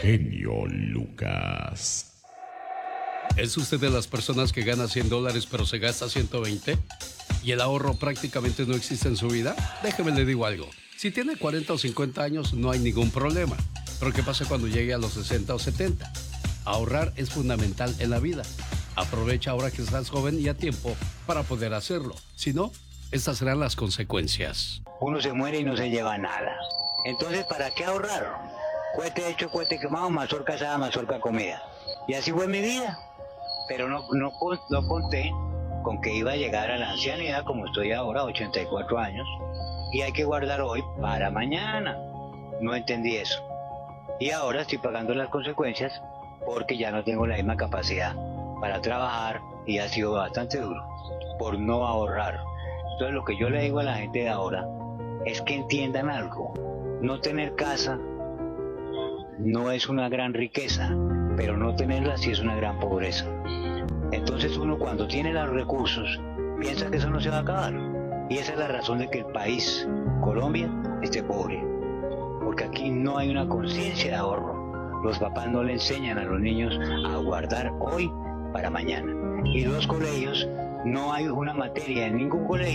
Genio Lucas. ¿Es usted de las personas que gana $100 pero se gasta 120? ¿Y el ahorro prácticamente no existe en su vida? Déjeme le digo algo. Si tiene 40 o 50 años no hay ningún problema. Pero ¿qué pasa cuando llegue a los 60 o 70? Ahorrar es fundamental en la vida. Aprovecha ahora que estás joven y a tiempo para poder hacerlo. Si no, estas serán las consecuencias. Uno se muere y no se lleva nada. Entonces, ¿para qué ahorrar? Cohete hecho, cohete quemado, mazorca asada, mazorca comida. Y así fue mi vida. Pero no conté con que iba a llegar a la ancianidad como estoy ahora, 84 años, y hay que guardar hoy para mañana. No entendí eso. Y ahora estoy pagando las consecuencias porque ya no tengo la misma capacidad para trabajar y ha sido bastante duro por no ahorrar. Entonces lo que yo le digo a la gente de ahora es que entiendan algo. No tener casa no es una gran riqueza, pero no tenerla sí es una gran pobreza. Entonces uno cuando tiene los recursos piensa que eso no se va a acabar. Y esa es la razón de que el país, Colombia, esté pobre. Porque aquí no hay una conciencia de ahorro. Los papás no le enseñan a los niños a guardar hoy para mañana. Y los colegios, no hay una materia en ningún colegio